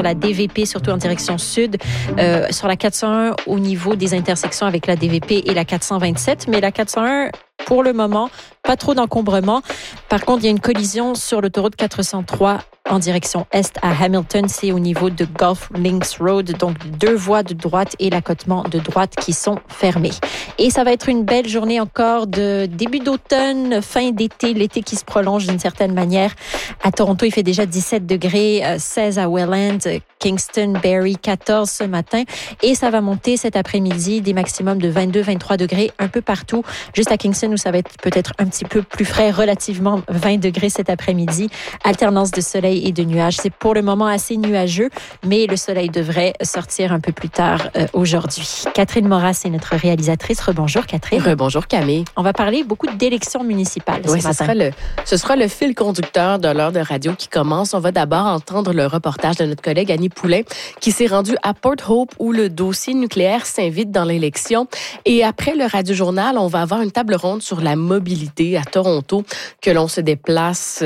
la DVP, surtout en direction sud, sur la 401 au niveau des intersections avec la DVP et la 427. Mais la 401, pour le moment, pas trop d'encombrement. Par contre, il y a une collision sur l'autoroute 403 en direction est à Hamilton. C'est au niveau de Gulf Links Road, donc 2 voies de droite et l'accotement de droite qui sont fermées. Et ça va être une belle journée encore de début d'automne, fin d'été, l'été qui se prolonge d'une certaine manière. À Toronto, il fait déjà 17 degrés, 16 à Welland, Kingston, Barrie, 14 ce matin. Et ça va monter cet après-midi, des maximums de 22-23 degrés un peu partout. Juste à Kingston, où ça va être peut-être un petit peu plus frais, relativement 20 degrés cet après-midi. Alternance de soleil et de nuages. C'est pour le moment assez nuageux, mais le soleil devrait sortir un peu plus tard aujourd'hui. Catherine Moras est notre réalisatrice. Rebonjour Catherine. Rebonjour Camille. On va parler beaucoup d'élections municipales ce matin. Ce sera le fil conducteur de l'heure de radio qui commence. On va d'abord entendre le reportage de notre collègue Annie Poulain qui s'est rendue à Port Hope où le dossier nucléaire s'invite dans l'élection. Et après le radio-journal, on va avoir une table ronde sur la mobilité à Toronto, que l'on se déplace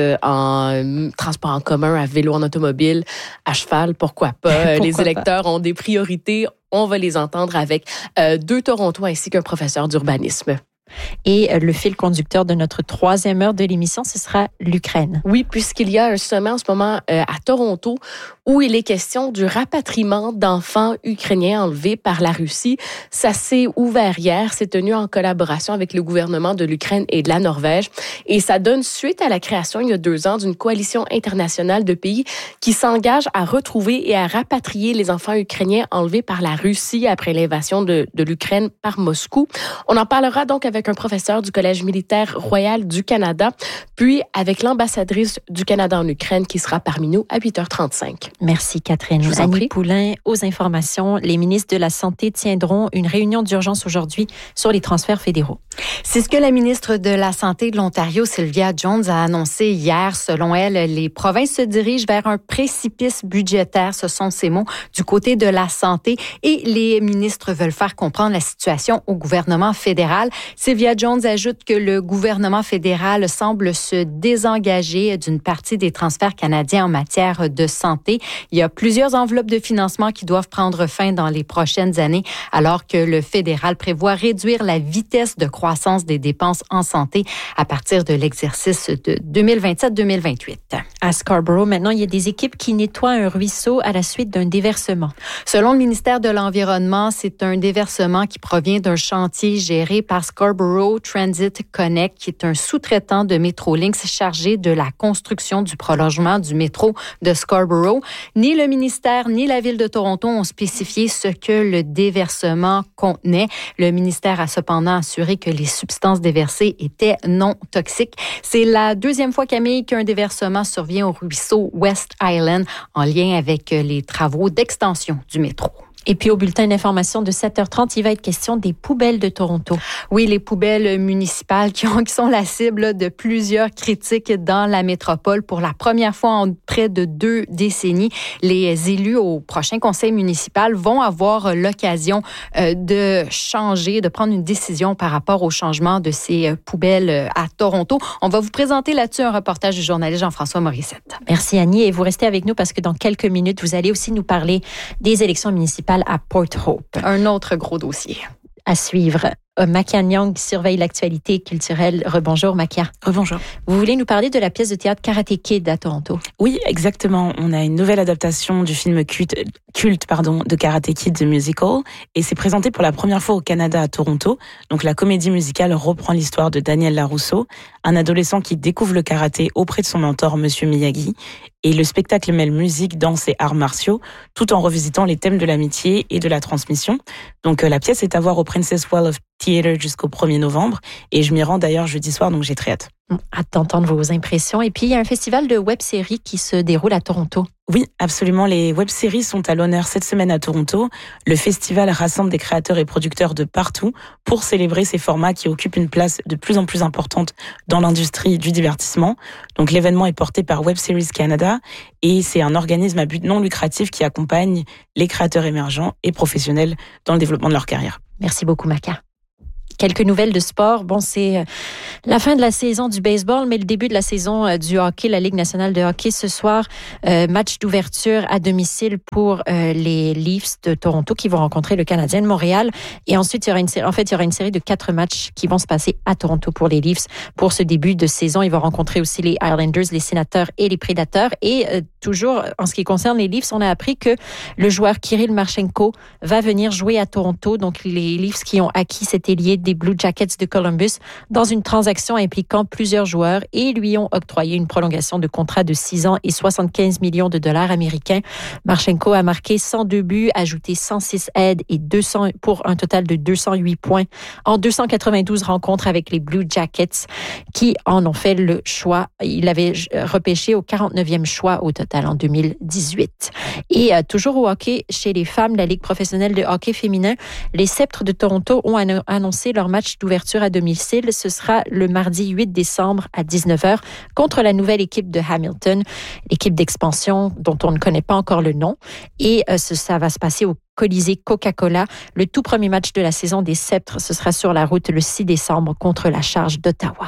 en transport en commun, à vélo, en automobile, à cheval, pourquoi pas. Les électeurs ont des priorités. On va les entendre avec 2 Torontois ainsi qu'un professeur d'urbanisme. Et le fil conducteur de notre 3e heure de l'émission, ce sera l'Ukraine. Oui, puisqu'il y a un sommet en ce moment à Toronto où il est question du rapatriement d'enfants ukrainiens enlevés par la Russie. Ça s'est ouvert hier. C'est tenu en collaboration avec le gouvernement de l'Ukraine et de la Norvège. Et ça donne suite à la création, il y a 2 ans, d'une coalition internationale de pays qui s'engagent à retrouver et à rapatrier les enfants ukrainiens enlevés par la Russie après l'invasion de l'Ukraine par Moscou. On en parlera donc avec un professeur du Collège militaire royal du Canada, puis avec l'ambassadrice du Canada en Ukraine qui sera parmi nous à 8h35. Merci Catherine. Annie Poulain, aux informations. Les ministres de la Santé tiendront une réunion d'urgence aujourd'hui sur les transferts fédéraux. C'est ce que la ministre de la Santé de l'Ontario, Sylvia Jones, a annoncé hier. Selon elle, les provinces se dirigent vers un précipice budgétaire, ce sont ses mots, du côté de la santé. Et les ministres veulent faire comprendre la situation au gouvernement fédéral. Sylvia Jones ajoute que le gouvernement fédéral semble se désengager d'une partie des transferts canadiens en matière de santé. Il y a plusieurs enveloppes de financement qui doivent prendre fin dans les prochaines années, alors que le fédéral prévoit réduire la vitesse de croissance des dépenses en santé à partir de l'exercice de 2027-2028. À Scarborough, maintenant, il y a des équipes qui nettoient un ruisseau à la suite d'un déversement. Selon le ministère de l'Environnement, c'est un déversement qui provient d'un chantier géré par Scarborough Transit Connect, qui est un sous-traitant de Metrolinx chargé de la construction du prolongement du métro de Scarborough. Ni le ministère ni la Ville de Toronto ont spécifié ce que le déversement contenait. Le ministère a cependant assuré que les substances déversées étaient non toxiques. C'est la 2e fois, Camille, qu'un déversement survient au ruisseau West Island en lien avec les travaux d'extension du métro. Et puis au bulletin d'information de 7h30, il va être question des poubelles de Toronto. Oui, les poubelles municipales qui sont la cible de plusieurs critiques dans la métropole pour la première fois en près de 2 décennies. Les élus au prochain conseil municipal vont avoir l'occasion de changer, de prendre une décision par rapport au changement de ces poubelles à Toronto. On va vous présenter là-dessus un reportage du journaliste Jean-François Morissette. Merci Annie, et vous restez avec nous parce que dans quelques minutes, vous allez aussi nous parler des élections municipales à Port Hope. Un autre gros dossier. À suivre. Makia Nyang surveille l'actualité culturelle. Rebonjour Makia. Rebonjour. Vous voulez nous parler de la pièce de théâtre Karate Kid à Toronto? Oui, exactement. On a une nouvelle adaptation du film culte de Karate Kid The Musical, et c'est présenté pour la première fois au Canada à Toronto. Donc la comédie musicale reprend l'histoire de Daniel Larousseau, un adolescent qui découvre le karaté auprès de son mentor Monsieur Miyagi. Et le spectacle mêle musique, danse et arts martiaux, tout en revisitant les thèmes de l'amitié et de la transmission. Donc la pièce est à voir au Princess Well of Theatre jusqu'au 1er novembre. Et je m'y rends d'ailleurs jeudi soir, donc j'ai très hâte. Hâte d'entendre vos impressions. Et puis, il y a un festival de web-séries qui se déroule à Toronto. Oui, absolument. Les web-séries sont à l'honneur cette semaine à Toronto. Le festival rassemble des créateurs et producteurs de partout pour célébrer ces formats qui occupent une place de plus en plus importante dans l'industrie du divertissement. Donc, l'événement est porté par Web Series Canada et c'est un organisme à but non lucratif qui accompagne les créateurs émergents et professionnels dans le développement de leur carrière. Merci beaucoup, Maca. Quelques nouvelles de sport. Bon, c'est la fin de la saison du baseball, mais le début de la saison du hockey, la Ligue nationale de hockey. Ce soir, match d'ouverture à domicile pour les Leafs de Toronto qui vont rencontrer le Canadien de Montréal. Et ensuite, il y aura une série de 4 matchs qui vont se passer à Toronto pour les Leafs. Pour ce début de saison, ils vont rencontrer aussi les Islanders, les Sénateurs et les Prédateurs. Et toujours, en ce qui concerne les Leafs, on a appris que le joueur Kirill Marchenko va venir jouer à Toronto. Donc, les Leafs qui ont acquis cet ailier des Blue Jackets de Columbus dans une transaction impliquant plusieurs joueurs et lui ont octroyé une prolongation de contrat de 6 ans et 75 millions de dollars américains. Marchenko a marqué 102 buts, ajouté 106 aides et 200 pour un total de 208 points en 292 rencontres avec les Blue Jackets qui en ont fait le choix. Il avait repêché au 49e choix au total en 2018. Et toujours au hockey, chez les femmes, la Ligue professionnelle de hockey féminin, les Sceptres de Toronto ont annoncé leur match d'ouverture à domicile. Ce sera le mardi 8 décembre à 19h contre la nouvelle équipe de Hamilton, l'équipe d'expansion dont on ne connaît pas encore le nom. Et ça va se passer au Colisée Coca-Cola. Le tout premier match de la saison des Sceptres, ce sera sur la route le 6 décembre contre la Charge d'Ottawa.